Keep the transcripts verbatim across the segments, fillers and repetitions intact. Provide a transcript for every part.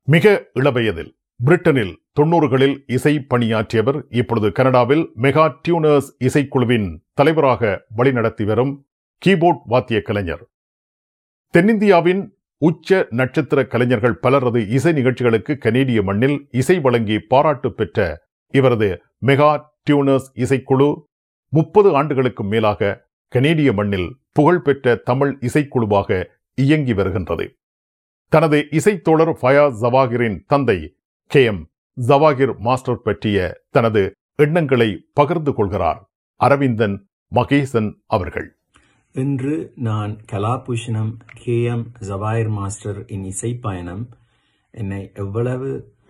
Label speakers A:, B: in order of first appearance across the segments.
A: மிக இளவயதில் பிரிட்டனில் தொன்னூறுகளில் இசை பணியாற்றியவர் இப்பொழுது கனடாவில் மெகா டியூனர்ஸ் இசைக்குழுவின் தலைவராக வழிநடத்தி வரும் கீபோர்ட் வாத்திய கலைஞர். தென்னிந்தியாவின் உச்ச நட்சத்திர கலைஞர்கள் பலரது இசை நிகழ்ச்சிகளுக்கு கனேடிய மண்ணில் இசை வழங்கி பாராட்டு பெற்ற இவரது மெகா டியூனர்ஸ் இசைக்குழு முப்பது ஆண்டுகளுக்கு மேலாக கனேடிய மண்ணில் புகழ்பெற்ற தமிழ் இசைக்குழுவாக இயங்கி வருகின்றது. தனது இசைத்தோழர் ஃபயாஸ் ஜவாகிரின் தந்தை கே எம் ஜவாகிர் மாஸ்டர் பற்றிய தனது எண்ணங்களை பகிர்ந்து கொள்கிறார் அரவிந்தன் மகேசன் அவர்கள்.
B: இன்று நான் Kalabhushanam K M Jawahir master in இசை பயணம் என்னை எவ்வளவு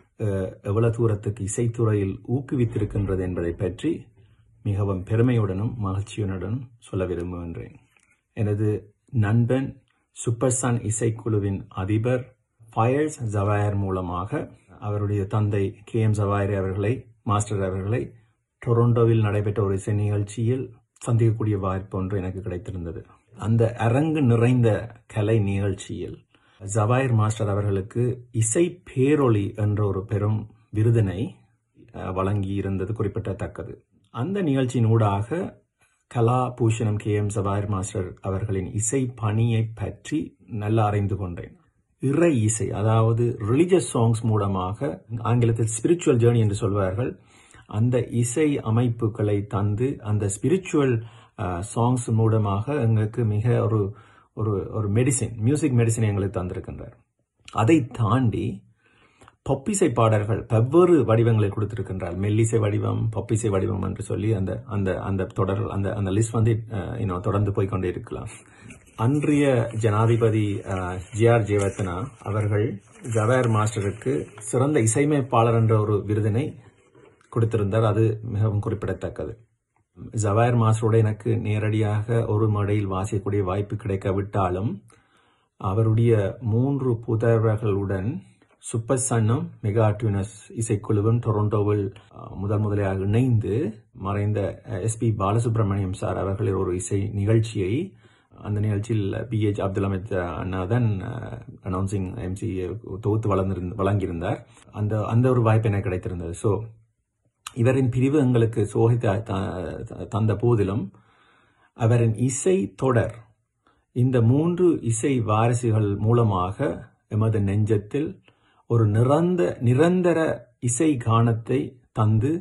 B: எவ்வளவு தூரத்துக்கு இசைத்துறையில் ஊக்குவித்திருக்கின்றது என்பதை பற்றி மிகவும் பெருமையுடனும் மகிழ்ச்சியுடனும் சொல்ல விரும்புகின்றேன். எனது நண்பன் சூப்பர் சன் இசைக்குழுவின் அதிபர் ஃபயஸ் ஜவாகிர் மூலமாக அவருடைய தந்தை கே எம் ஜவாகிர் அவர்களை மாஸ்டர் அவர்களை டொரண்டோவில் நடைபெற்ற ஒரு இசை நிகழ்ச்சியில் சந்திக்கக்கூடிய வாய்ப்பு ஒன்று எனக்கு கிடைத்திருந்தது. அந்த அரங்கு நிறைந்த கலை நிகழ்ச்சியில் ஜவாகிர் மாஸ்டர் அவர்களுக்கு இசை பேரொளி என்ற ஒரு பெரும் விருதினை வழங்கி இருந்தது குறிப்பிடத்தக்கது. அந்த நிகழ்ச்சியின் ஊடாக Kalabhushanam K M Jawahir master அவர்களின் இசை பணியை பற்றி நல்லா அறிந்து கொண்டேன். இறை இசை, அதாவது ரிலிஜியஸ் சாங்ஸ் மூலமாக, ஆங்கிலத்தில் ஸ்பிரிச்சுவல் ஜேர்னி என்று சொல்வார்கள், அந்த இசை அமைப்புகளை தந்து அந்த ஸ்பிரிச்சுவல் சாங்ஸ் மூலமாக எங்களுக்கு மிக ஒரு ஒரு ஒரு மெடிசின், மியூசிக் மெடிசின் எங்களுக்கு தந்திருக்கின்றார். அதை தாண்டி பொப்பிசை பாடல்கள் பல்வேறு வடிவங்களை கொடுத்திருக்கின்றார். மெல்லிசை வடிவம், பொப்பிசை வடிவம் என்று சொல்லி அந்த அந்த அந்த தொடர் அந்த அந்த லிஸ்ட் வந்து இன்னும் தொடர்ந்து போய்கொண்டே இருக்கலாம். அன்றைய ஜனாதிபதி ஜி ஆர் ஜெயவர்தனா அவர்கள் ஜவாகிர் மாஸ்டருக்கு சிறந்த இசையமைப்பாளர் என்ற ஒரு விருதினை கொடுத்திருந்தார். அது மிகவும் குறிப்பிடத்தக்கது. ஜவாகிர் மாஸ்டரோட எனக்கு நேரடியாக ஒரு மேடையில் வாசிக்கக்கூடிய வாய்ப்பு கிடைக்காவிட்டாலும் அவருடைய மூன்று புதல்வர்களுடன் சூப்பர் சன்னும் மெகா டியூனர்ஸ் இசைக்குழுவும் டொரண்டோவில் முதல் முதலாக இணைந்து மறைந்த எஸ் பி பாலசுப்ரமணியம் சார் அவர்களின் ஒரு இசை நிகழ்ச்சியை, அந்த நிகழ்ச்சியில் பி எச் அப்துல் அமீத் அண்ணா தான் அனௌன்சிங் எம்சி தொகுத்து வளர்ந்திருந்த வழங்கியிருந்தார். அந்த அந்த ஒரு வாய்ப்பு எனக்கு கிடைத்திருந்தது. ஸோ இவரின் பிரிவு எங்களுக்கு சோகத்தை தந்த போதிலும் அவரின் இசை தொடர் இந்த மூன்று இசை வாரிசுகள் மூலமாக எமது நெஞ்சத்தில் ஒரு நிரந்த நிரந்தர இசை கானத்தை தந்து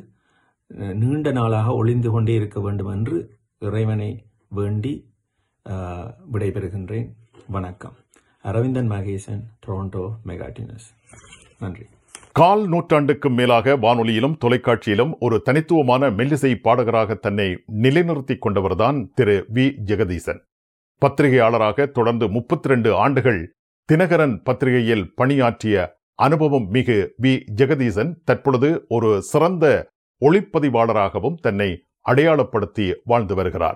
B: நீண்ட நாளாக ஒளிந்து கொண்டே இருக்க வேண்டும் என்று இறைவனை வேண்டி விடைபெறுகின்றேன். வணக்கம். Aravindan Mahesan, Toronto mega tuners. நன்றி.
A: கால் நூற்றாண்டுக்கும் மேலாக வானொலியிலும் தொலைக்காட்சியிலும் ஒரு தனித்துவமான மெல்லிசை பாடகராக தன்னை நிலைநிறுத்திக் கொண்டவர்தான் திரு வி ஜெகதீசன். பத்திரிகையாளராக தொடர்ந்து முப்பத்தி இரண்டு ஆண்டுகள் தினகரன் பத்திரிகையில் பணியாற்றிய அனுபவம் மிகு வி ஜெகதீசன் தற்பொழுது ஒரு சிறந்த ஒளிப்பதிவாளராகவும் தன்னை அடையாளப்படுத்தி வாழ்ந்து வருகிறார்.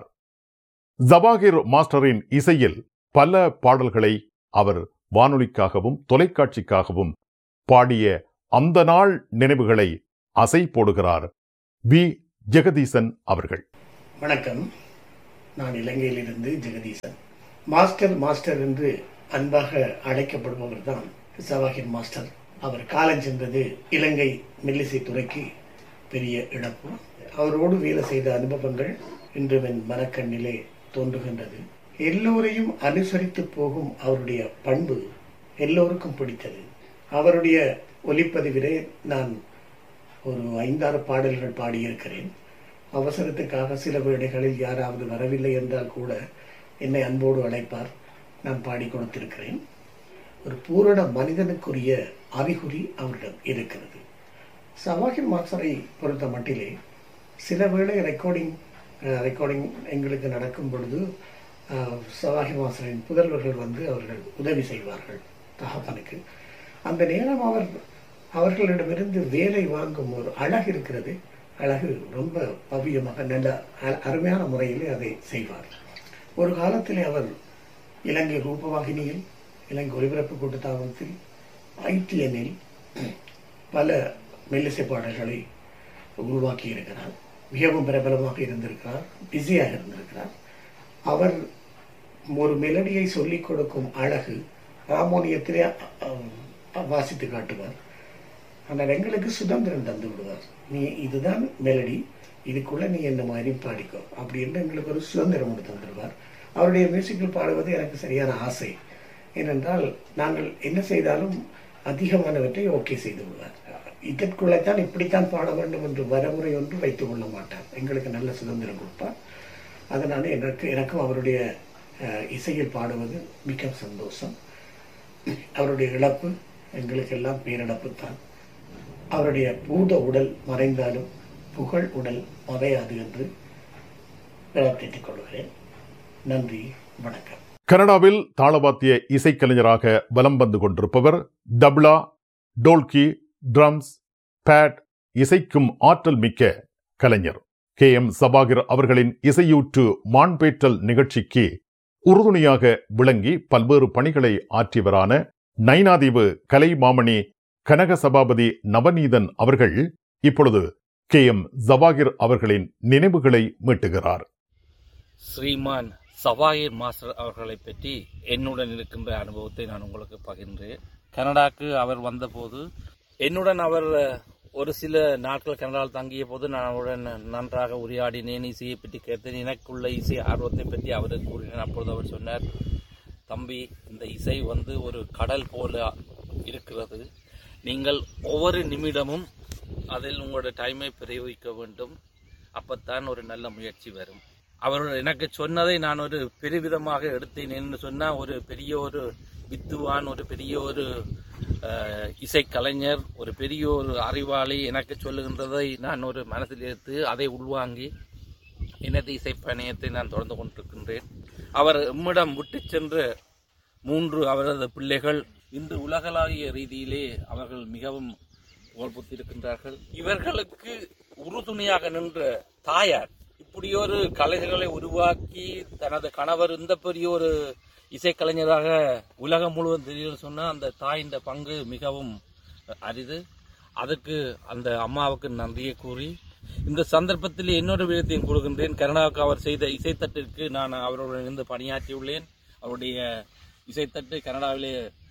A: ஜவாகிர் மாஸ்டரின் இசையில் பல பாடல்களை அவர் வானொலிக்காகவும் தொலைக்காட்சிக்காகவும் பாடிய அந்த நாள் நினைவுகளை அசை போடுகிறார் வி ஜெகதீசன் அவர்கள்.
C: வணக்கம். நான் இலங்கையிலிருந்து ஜெகதீசன். மாஸ்டர் மாஸ்டர் என்று அன்பாக அழைக்கப்படுபவர் தான் ஜவாகிர் மாஸ்டர். அவர் காலம் சென்றது இலங்கை மெல்லிசை துறைக்கு பெரிய இழப்பு. அவரோடு வேலை செய்த அனுபவங்கள் இன்று என் மனக்கண்ணிலே தோன்றுகின்றது. எல்லோரையும் அனுசரித்து போகும் அவருடைய பண்பு எல்லோருக்கும் பிடித்தது. அவருடைய ஒலிப்பதிவிலே நான் ஒரு ஐந்தாறு பாடல்கள் பாடியிருக்கிறேன். அவசரத்துக்காக சில வேளைகளில் யாராவது வரவில்லை என்றால் கூட என்னை அன்போடு அழைப்பார். நான் பாடி கொடுத்திருக்கிறேன். ஒரு பூரண மனிதனுக்குரிய அறிகுறி அவரிடம் இருக்கிறது. ஜவாகிர் மாஸ்டரை பொறுத்த மட்டிலே சில வேளை ரெக்கார்டிங் ரெக்கார்டிங் எங்களுக்கு நடக்கும் பொழுது ஜவாகிர் மாஸ்டரின் புதல்வர்கள் வந்து அவர்கள் உதவி செய்வார்கள் தகப்பனுக்கு. அந்த நேரம் அவர் அவர்களிடமிருந்து வேலை வாங்கும் ஒரு அழகு இருக்கிறது. அழகு ரொம்ப பவ்யமாக நல்ல அருமையான முறையில் அதை செய்வார். ஒரு காலத்திலே அவர் இலங்கை ரூபவாகினியில், இலங்கை ஒலிபரப்பு கூட்டுத்தாபனத்தில், ஐடிஎன்னில் பல மெல்லிசை பாடல்களை உருவாக்கி இருக்கிறார். மிகவும் பிரபலமாக இருந்திருக்கிறார், பிஸியாக இருந்திருக்கிறார். அவர் ஒரு மெலடியை சொல்லிக் கொடுக்கும் அழகு, ஹார்மோனியத்திலே வாசித்து காட்டுவார். ஆனால் எங்களுக்கு சுதந்திரம் தந்து விடுவார். நீ இதுதான் மெலடி, இதுக்குள்ளே நீ என்ன மாதிரி பாடிக்கோ அப்படின்னு எங்களுக்கு ஒரு சுதந்திரம் ஒன்று தந்துடுவார். அவருடைய மியூசிக்கில் பாடுவது எனக்கு சரியான ஆசை. ஏனென்றால் நாங்கள் என்ன செய்தாலும் அதிகமானவற்றை ஓகே செய்து விடுவார். இதற்குள்ளே தான் இப்படித்தான் பாட வேண்டும் என்று வரமுறை ஒன்று வைத்துக் கொள்ள மாட்டார். எங்களுக்கு நல்ல சுதந்திரம் கொடுப்பார். அதனால் எனக்கு எனக்கும் அவருடைய இசையில் பாடுவது மிக சந்தோஷம். அவருடைய இழப்பு எங்களுக்கெல்லாம் பேரிழப்பு தான். அவருடைய பூத உடல் மறைந்தாலும் புகழ் உடல் மறையாது என்று விளக்கேற்றிக் கொள்கிறேன். நன்றி, வணக்கம்.
A: கனடாவில் தாளவாத்திய இசைக்கலைஞராக வலம் வந்து கொண்டிருப்பவர் தப்லா, டோல்கி, ட்ரம்ஸ், பேட் இசைக்கும் ஆற்றல் மிக்க கலைஞர் கே எம் ஜவாகிர் அவர்களின் இசையூற்று மாண்பேற்றல் நிகழ்ச்சிக்கு உறுதுணையாக விளங்கி பல்வேறு பணிகளை ஆற்றியவரான நைனாதீவு கலை மாமணி கனக சபாபதி நவநீதன் அவர்கள் இப்பொழுது கே எம் ஜவாகிர் அவர்களின் நினைவுகளை மீட்டுகிறார்.
D: ஸ்ரீமான் ஜவாகிர் மாஸ்டர் அவர்களை பற்றி என்னுடன் இருக்கின்ற அனுபவத்தை நான் உங்களுக்கு பகிர்ந்தேன். கனடாக்கு அவர் வந்தபோது என்னுடன் அவர் ஒரு சில நாட்கள் கனடாவில் தங்கிய போது நான் அவருடன் நன்றாக உரையாடினேன். இசையை பற்றி கேட்டேன். எனக்குள்ள இசை ஆர்வத்தை பற்றி அவருக்கு கூறினேன். அப்பொழுது அவர் சொன்னார், தம்பி, இந்த இசை வந்து ஒரு கடல் போல இருக்கிறது. நீங்கள் ஒவ்வொரு நிமிடமும் அதில் உங்களோட டைமை பிரயோகிக்க வேண்டும். அப்பத்தான் ஒரு நல்ல முயற்சி வரும். அவர் எனக்கு சொன்னதை நான் ஒரு பெருவிதமாக எடுத்தேன். என்று சொன்னால், ஒரு பெரிய ஒரு வித்துவான், ஒரு பெரிய ஒரு இசைக்கலைஞர், ஒரு பெரிய ஒரு அறிவாளி எனக்கு சொல்லுகின்றதை நான் ஒரு மனதில் எடுத்து அதை உள்வாங்கி எனது இசை பயணத்தை நான் தொடர்ந்து கொண்டிருக்கின்றேன். அவர் எம்மிடம் விட்டு சென்ற மூன்று அவரது பிள்ளைகள் இன்று உலகளாவிய ரீதியிலே அவர்கள் மிகவும் புகழ்பெற்றிருக்கின்றார்கள். இவர்களுக்கு உறுதுணையாக நின்ற தாயார் இப்படியொரு கலைஞர்களை உருவாக்கி தனது கணவர் இந்த பெரிய ஒரு இசைக்கலைஞராக உலகம் முழுவதும் தெரியும் சொன்னால் அந்த தாயின் பங்கு மிகவும் அரிது. அதுக்கு அந்த அம்மாவுக்கு நன்றியை கூறி இந்த சந்தர்ப்பத்தில் இன்னொரு விதத்தையும் கொடுக்கின்றேன். கனடாவுக்கு அவர் செய்த இசைத்தட்டிற்கு நான் அவருடன் இருந்து பணியாற்றியுள்ளேன். அவருடைய இசைத்தட்டு கனடாவிலே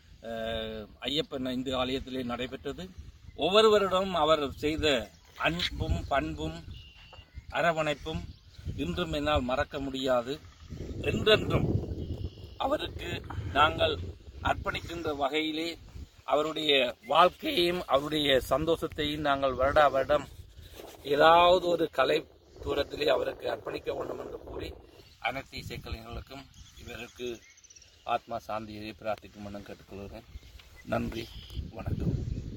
D: ஐயப்பன் இந்து ஆலயத்திலே நடைபெற்றது. ஒவ்வொருவரிடம் அவர் செய்த அன்பும் பண்பும் அரவணைப்பும் இன்றும் என்னால் மறக்க முடியாது. என்றென்றும் அவருக்கு நாங்கள் அர்ப்பணிக்கின்ற வகையிலே அவருடைய வாழ்க்கையையும் அவருடைய சந்தோஷத்தையும் நாங்கள் வருடா வருடம் ஏதாவது ஒரு கலை தூரத்திலே அவருக்கு அர்ப்பணிக்க வேண்டும் என்று கூறி அனைத்து இசைக்கலைஞர்களுக்கும் இவருக்கு ஆத்மா சாந்தியை பிரார்த்திக்கும் என கேட்டுக்கொள்கிறேன். நன்றி, வணக்கம்.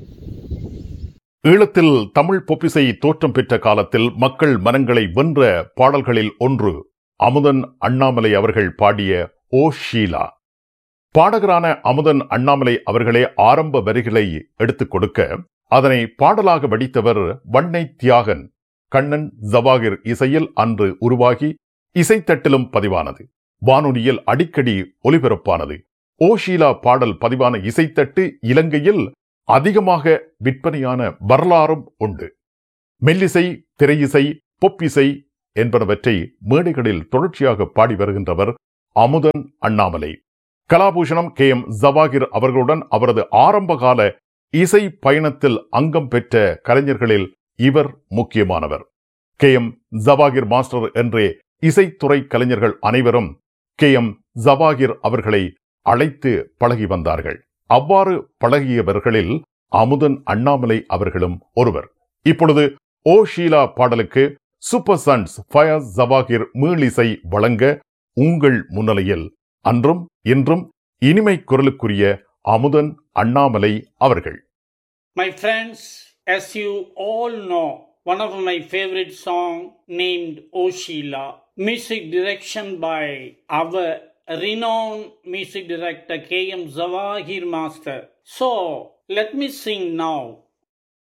A: ஈழத்தில் தமிழ் பொப்பிசை தோற்றம் பெற்ற காலத்தில் மக்கள் மனங்களை வென்ற பாடல்களில் ஒன்று அமுதன் அண்ணாமலை அவர்கள் பாடிய ஓ ஷீலா. பாடகரான அமுதன் அண்ணாமலை அவர்களே ஆரம்ப வரிகளை எடுத்துக் கொடுக்க அதனை பாடலாக வடித்தவர் வண்ணை தியாகன். கண்ணன் ஜவாகிர் இசையில் அன்று உருவாகி இசைத்தட்டிலும் பதிவானது. வானொலியில் அடிக்கடி ஒலிபரப்பானது. ஓ ஷீலா பாடல் பதிவான இசைத்தட்டு இலங்கையில் அதிகமாக விற்பனையான வரலாறும் உண்டு. மெல்லிசை, திரையிசை, பொப்பிசை என்பனவற்றை மேடைகளில் தொடர்ச்சியாக பாடி வருகின்றவர் அமுதன் அண்ணாமலை. கலாபூஷணம் கே எம் ஜவாகிர் அவர்களுடன் அவரது ஆரம்பகால இசை பயணத்தில் அங்கம் பெற்ற கலைஞர்களில் இவர் முக்கியமானவர். கே எம் ஜவாகிர் மாஸ்டர் என்றே இசைத்துறை கலைஞர்கள் அனைவரும் கே எம் ஜவாகிர் அவர்களை அழைத்து பழகி வந்தார்கள். அவ்வாறு பழகியவர்களில் அமுதன் அண்ணாமலை அவர்களும் ஒருவர். இப்பொழுது ஓ ஷீலா பாடலுக்கு சூப்பர் சன்ஸ் ஃபயஸ் ஜவாகிர் மீளிசை வழங்க உங்கள் முன்னிலையில் அன்றும் இன்றும் இனிமை குரலுக்குரிய அமுதன் அண்ணாமலை அவர்கள்.
E: My friends, as you all know, one of my favorite songs named O Sheila, music direction by our renowned music director K M Zawahir Master. So, let me sing now